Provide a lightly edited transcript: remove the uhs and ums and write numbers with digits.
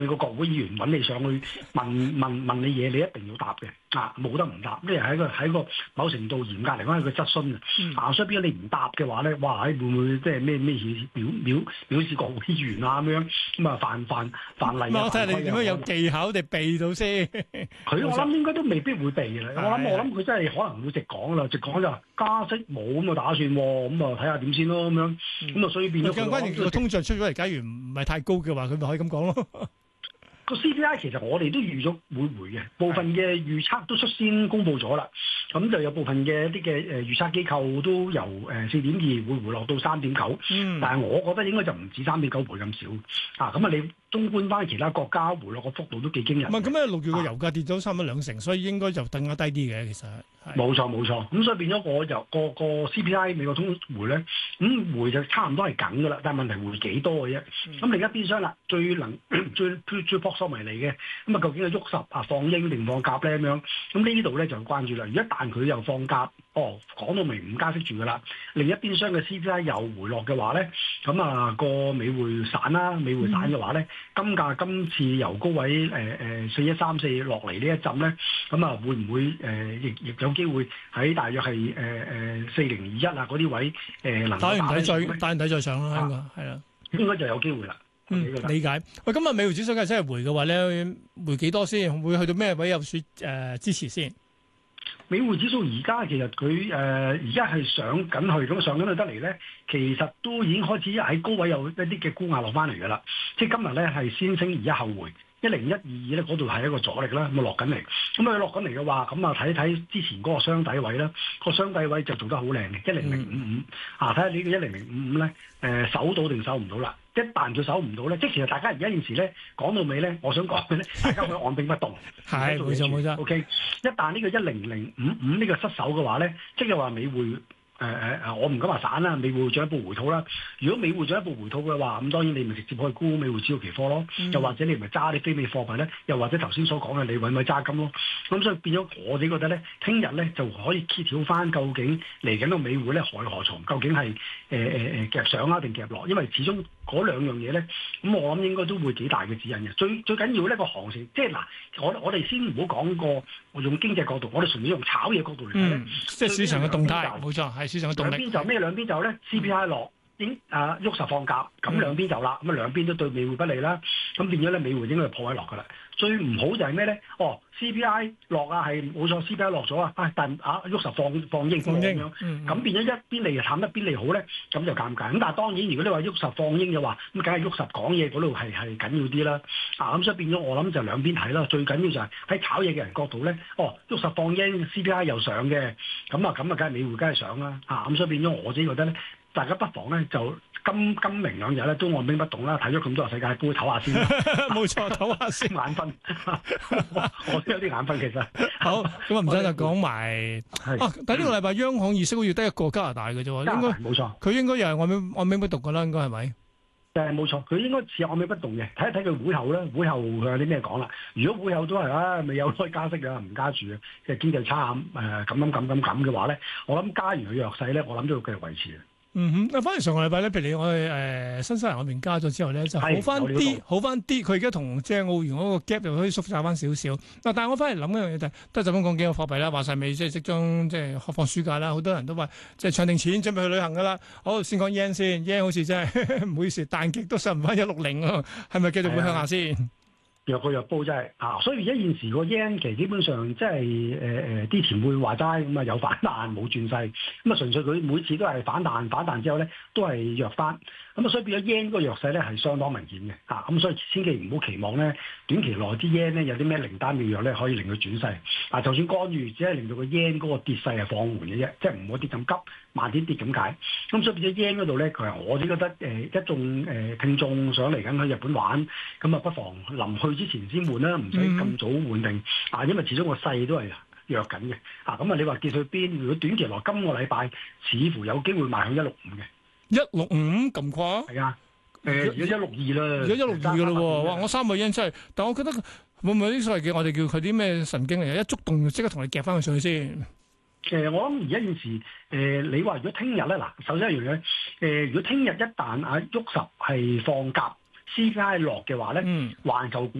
你個國會議員揾你上去問你嘢，你一定要答嘅，冇得唔答，呢係喺個某程度嚴格嚟講係個質詢所以變咗你唔答嘅話咧，哇！會唔會即係咩表示國會議員咁啊犯例啊？ 我睇下你點樣有技巧地避到先。 佢我諗應該都未必會避嘅啦。我諗佢真係可能會直講啦，直講就加息冇咁嘅打算喎，咁啊睇下點先咯咁樣。咁啊所以變咗。 更關鍵個通脹出咗嚟，假如唔係太高嘅話，佢咪可以咁講咯。 個 CPI 其實我哋都預咗會回嘅，部分嘅預測都率先公佈咗啦。咁就有部分嘅一啲嘅預測機構都由4.2會回落到3.9，但係我覺得應該就唔止3.9倍咁少咁啊！你綜觀翻其他國家回落個幅度都幾驚人。唔係咁咧，6月個油價跌咗差唔多2成，所以應該就更加低啲嘅。其實冇錯，咁所以變咗我就個 CPI 美國通回咧，咁回就差唔多係緊㗎啦，但係問題回幾多嘅啫。咁另一邊廂啦，最撲朔迷離嘅咁啊，究竟係喐十放鷹定放鴿咧咁樣？咁呢度咧就關注啦。如果一旦佢又放鴿，講到明唔加息住㗎啦。另一邊廂嘅 CPI 又回落嘅話咧，咁啊個美匯散啦，美匯散嘅話咧，金價今次由高位4134落嚟呢一陣咧，咁啊會唔會亦有機會喺大約係4021嗰啲位能夠打唔抵再上啦？應該係啦，應該就有機會啦。 理解。喂，今日美匯指數假如真係回嘅話咧，回幾多先？會去到咩位有支持先？ 美匯指數而家其實佢而家係上緊去，咁上緊去得嚟咧，其實都已經開始喺高位有一啲嘅沽壓落翻嚟㗎啦。即係今日咧係先升而家後回，10122咧嗰度係一個阻力啦，咁啊落緊嚟。咁佢落緊嚟嘅話，咁啊睇睇之前嗰個雙底位啦，個雙底位就做得好靚嘅10055睇下呢個10055咧守到定守唔到啦。一旦佢守唔到咧，即係其實大家而家現時咧講到尾咧，我想講嘅咧，大家可以按兵不動， 係冇錯。OK， 一旦呢個10055呢個失守嘅話咧，即係話美匯我唔敢話散啦，美匯進一步回吐啦。如果美匯進一步回吐嘅話，咁當然你咪直接可以沽美匯指數期貨咯，又或者你咪揸啲非美貨幣咧，又或者頭先所講嘅你揾咪揸金咯。咁所以變咗我自己覺得咧，聽日咧就可以揭曉翻究竟嚟緊個美匯咧何去何從，究竟係夾上啊定夾落？因為始終嗰兩樣嘢咧，咁我諗應該都會幾大嘅指引嘅。最緊要呢個行情，即係嗱，我哋先唔好講個我用經濟角度，我哋純粹用炒嘢角度嚟睇咧， 即係市場嘅動態，冇錯，係市場嘅動力。 兩邊就咧 CPI 落，喐實放鴿，咁兩邊就啦，咁啊兩邊都對美匯不利啦，咁變咗咧美匯應該係破位落㗎啦。最唔好就係咩咧？CPI 落係冇錯 ，CPI 落咗但喐實放鷹咁樣，咁變咗一邊利就淡，一邊利好咧，咁就尷尬。咁但係當然，如果你話喐實放鷹嘅話，咁梗係喐實講嘢嗰度係緊要啲啦。咁所以變咗我諗就兩邊睇啦。最緊要就係喺炒嘢嘅人角度咧，喐實放鷹 CPI 又上嘅，咁啊梗係美匯梗係上啦。咁所以變咗我自己覺得咧，大家不妨咧就今明兩日咧都按兵不動啦，睇咗咁多個世界盃，唞下先。 冇錯，唞下先。 眼瞓，我都有啲眼瞓其實。 好，咁啊唔使就講埋。但係呢個禮拜央行議息好似得一個加拿大嘅啫喎，應該冇錯。佢應該又係按兵不動㗎啦，應該係咪？ 冇錯，佢應該似按兵不動嘅，睇一睇佢會後咧，會後佢有啲咩講啦。如果會後都係未有開加息嘅，唔加住嘅，即係經濟差咁嘅話咧，我諗加完佢弱勢咧，我諗都要繼續維持。 反而上個禮拜咧，譬如我哋新西蘭嗰邊加咗之後咧，就好翻啲。佢而家同即係澳元嗰個 gap 又可以縮窄翻少少。但係我翻嚟諗一樣嘢就係，都係就咁講幾個貨幣啦。話晒未即係即將即係放暑假啦，好多人都話即係搶定錢準備去旅行噶啦。好，先講 yen 先 ，yen 好似真係唔好意思，彈極都上唔翻160啊，係咪繼續會向下先？ 弱個弱煲真係所以而家現時個 yen 其實基本上即係啲前輩話齋咁啊，有反彈冇轉勢，咁啊純粹佢每次都係反彈之後咧都係弱翻，咁啊所以變咗 yen 嗰個弱勢咧係相當明顯嘅咁所以千祈唔好期望咧短期內啲 yen 咧有啲咩靈丹妙藥咧可以令佢轉勢就算干預只係令到個 yen 嗰個跌勢係放緩嘅啫，即係唔好跌咁急，慢啲跌咁解。咁所以變咗 yen 嗰度咧，佢係我只覺得一眾聽眾想嚟緊去日本玩，咁啊不妨臨去之前先換啦，唔使咁早換定因為始終個勢都係弱緊嘅咁你話跌去邊？如果短期內今個禮拜似乎有機會賣向165嘅 165咁誇？ 係啊，如果162啦， 如果162嘅咯喎，哇！我3個 yen 真係，但我覺得會唔會啲所謂嘅我哋叫佢啲咩神經嚟？一觸動即刻同你夾翻佢上去先。 我諗而家現時你話如果聽日咧首先一樣嘢如果聽日一旦喐實係放鴿 CPI 落嘅話咧，環球股